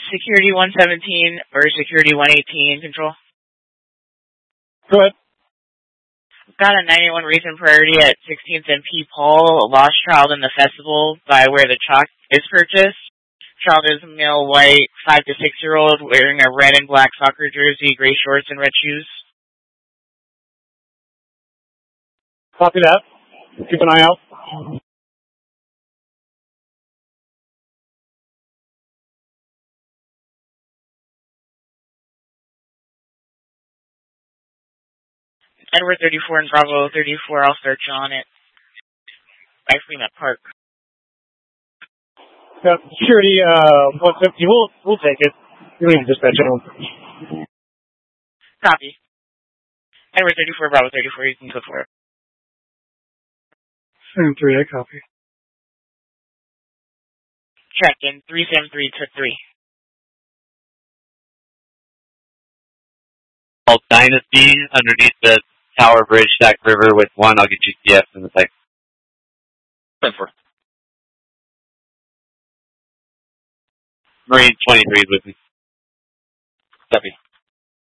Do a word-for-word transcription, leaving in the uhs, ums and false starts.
Security one seventeen or Security one eighteen, control. Go ahead. Got a ninety-one Racing Priority at sixteenth and P. Paul, a lost child in the festival by where the chalk is purchased. Child is male, white, five to six year old, wearing a red and black soccer jersey, gray shorts, and red shoes. Copy that. Keep an eye out. Edward thirty-four and Bravo thirty-four, I'll search on it. By Fremont Park. Yeah, security, uh, one fifty, we'll, we'll take it. You don't need to dispatch it. Copy. Edward thirty-four, Bravo thirty-four, you can go for it. seven three, I copy. Check in, three seven three to three. Called Dynasty underneath the Tower Bridge, Stack River with one. I'll get G P S in the text. ten four. Marine twenty-three is with me. Copy.